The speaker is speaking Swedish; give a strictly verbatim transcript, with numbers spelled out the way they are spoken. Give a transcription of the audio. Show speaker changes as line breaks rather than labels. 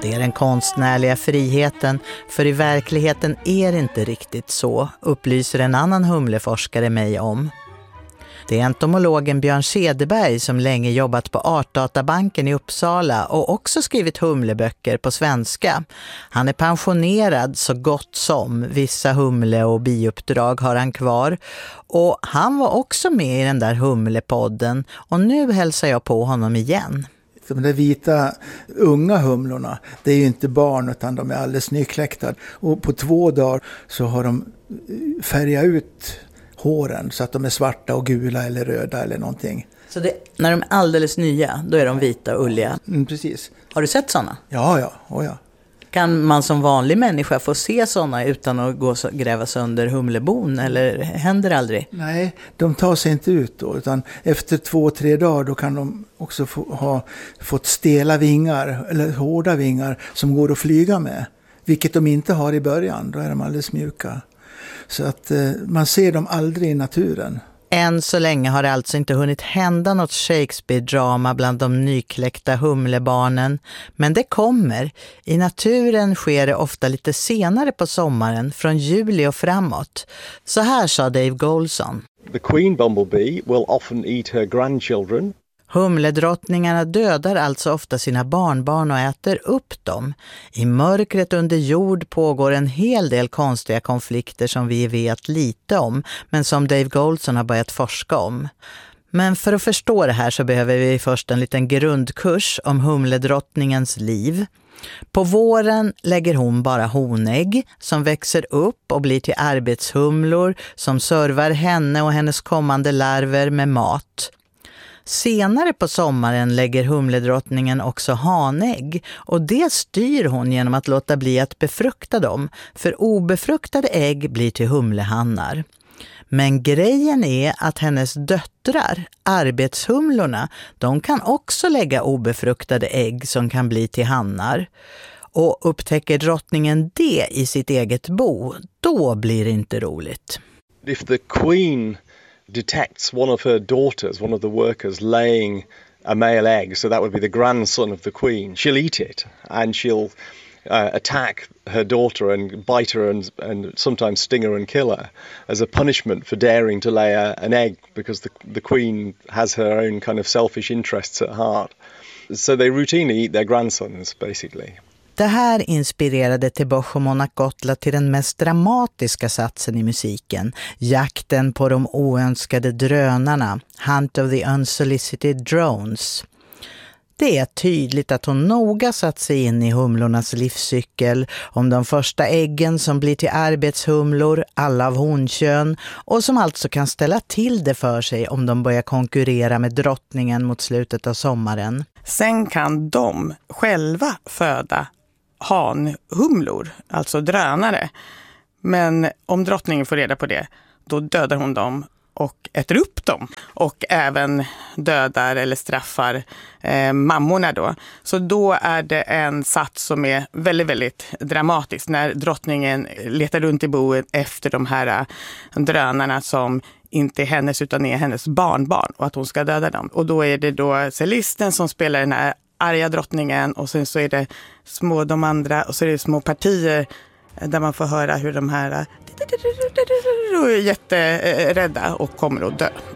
Det är den konstnärliga friheten, för i verkligheten är det inte riktigt så, upplyser en annan humleforskare mig om. Det är entomologen Björn Cederberg som länge jobbat på Artdatabanken i Uppsala och också skrivit humleböcker på svenska. Han är pensionerad så gott som, vissa humle- och biuppdrag har han kvar. Och han var också med i den där humlepodden och nu hälsar jag på honom igen.
De där vita unga humlorna, det är ju inte barn utan de är alldeles nykläckta. Och på två dagar så har de färgat ut håren så att de är svarta och gula eller röda eller någonting.
Så det, när de är alldeles nya, då är de vita och ulliga?
Mm, precis.
Har du sett sådana?
Ja, ja, oh, ja.
Kan man som vanlig människa få se sådana utan att gå och gräva sönder humlebon eller händer det aldrig?
Nej, de tar sig inte ut då, utan efter två, tre dagar då kan de också få, ha fått stela vingar eller hårda vingar som går att flyga med. Vilket de inte har i början, då är de alldeles mjuka. Så att eh, man ser dem aldrig i naturen.
Än så länge har det alltså inte hunnit hända något Shakespeare-drama bland de nykläckta humlebarnen. Men det kommer. I naturen sker det ofta lite senare på sommaren, från juli och framåt. Så här sa Dave Goulson.
The queen bumblebee will often eat her grandchildren.
Humledrottningarna dödar alltså ofta sina barnbarn och äter upp dem. I mörkret under jord pågår en hel del konstiga konflikter som vi vet lite om, men som Dave Goulson har börjat forska om. Men för att förstå det här så behöver vi först en liten grundkurs om humledrottningens liv. På våren lägger hon bara honägg som växer upp och blir till arbetshumlor som servar henne och hennes kommande larver med mat. Senare på sommaren lägger humledrottningen också hanägg och det styr hon genom att låta bli att befrukta dem, för obefruktade ägg blir till humlehannar. Men grejen är att hennes döttrar, arbetshumlorna, de kan också lägga obefruktade ägg som kan bli till hannar. Och upptäcker drottningen det i sitt eget bo, då blir det inte roligt.
If the queen detects one of her daughters, one of the workers, laying a male egg, so that would be the grandson of the queen, she'll eat it and she'll uh, attack her daughter and bite her and, and sometimes sting her and kill her as a punishment for daring to lay a, an egg, because the, the queen has her own kind of selfish interests at heart. So they routinely eat their grandsons, basically.
Det här inspirerade Teboho Monacotla till den mest dramatiska satsen i musiken, jakten på de oönskade drönarna, Hunt of the Unsolicited Drones. Det är tydligt att hon noga satt sig in i humlornas livscykel, om de första äggen som blir till arbetshumlor, alla av honkön, och som alltså kan ställa till det för sig om de börjar konkurrera med drottningen mot slutet av sommaren.
Sen kan de själva föda hanhumlor, alltså drönare. Men om drottningen får reda på det, då dödar hon dem och äter upp dem. Och även dödar eller straffar eh, mammorna då. Så då är det en sats som är väldigt, väldigt dramatisk. När drottningen letar runt i boet efter de här äh, drönarna som inte är hennes utan är hennes barnbarn. Och att hon ska döda dem. Och då är det då cellisten som spelar den här arga drottningen. Och sen så är det små de andra. Och så är det små partier där man får höra hur de här är jätterädda och kommer att dö.